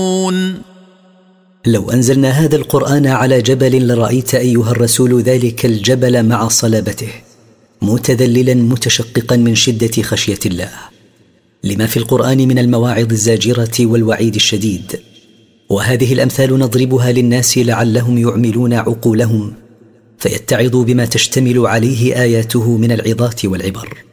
لو أنزلنا هذا القرآن على جبل لرأيت أيها الرسول ذلك الجبل مع صلابته متذللا متشققا من شدة خشية الله، لما في القرآن من المواعظ الزاجرة والوعيد الشديد. وهذه الأمثال نضربها للناس لعلهم يعملون عقولهم فيتعظوا بما تشتمل عليه آياته من العظات والعبر.